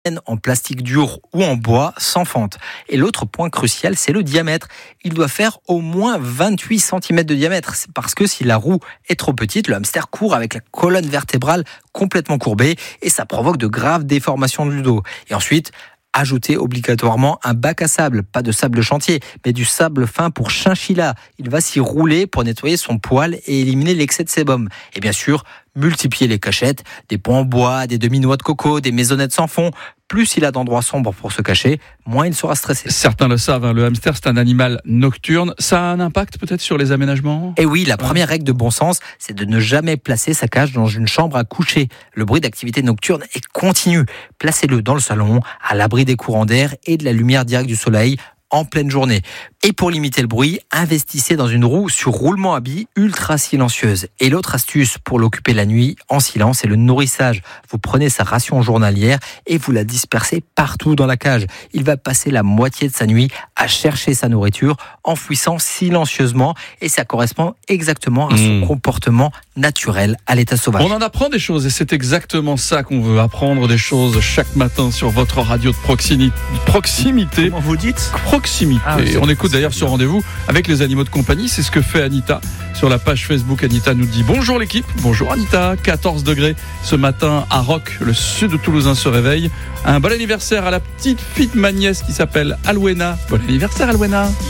en plastique dur ou en bois sans fente. Et l'autre point crucial, c'est le diamètre. Il doit faire au moins 28 cm de diamètre. C'est parce que si la roue est trop petite, le hamster court avec la colonne vertébrale complètement courbée et ça provoque de graves déformations du dos. Et ensuite, ajoutez obligatoirement un bac à sable, pas de sable chantier, mais du sable fin pour chinchilla. Il va s'y rouler pour nettoyer son poil et éliminer l'excès de sébum. Et bien sûr, multipliez les cachettes, des pots en bois, des demi-noix de coco, des maisonnettes sans fond. Plus il a d'endroits sombres pour se cacher, moins il sera stressé. Certains le savent, le hamster c'est un animal nocturne. Ça a un impact peut-être sur les aménagements ? Et oui, la première règle de bon sens, c'est de ne jamais placer sa cage dans une chambre à coucher. Le bruit d'activité nocturne est continu. Placez-le dans le salon, à l'abri des courants d'air et de la lumière directe du soleil, en pleine journée. Et pour limiter le bruit, investissez dans une roue sur roulement à billes ultra silencieuse. Et l'autre astuce pour l'occuper la nuit en silence, c'est le nourrissage. Vous prenez sa ration journalière et vous la dispersez partout dans la cage. Il va passer la moitié de sa nuit à chercher sa nourriture en fouissant silencieusement et ça correspond exactement à son comportement naturel à l'état sauvage. On en apprend des choses et c'est exactement ça qu'on veut, apprendre des choses chaque matin sur votre radio de proximité. Comment vous dites ? Proximité. On écoute d'ailleurs ce rendez-vous avec les animaux de compagnie. C'est ce que fait Anita sur la page Facebook. Anita nous dit bonjour l'équipe. Bonjour Anita. 14 degrés ce matin à Roc. Le sud de Toulousain se réveille. Un bon anniversaire à la petite fille de ma nièce qui s'appelle Alwena. Bon anniversaire Alwena.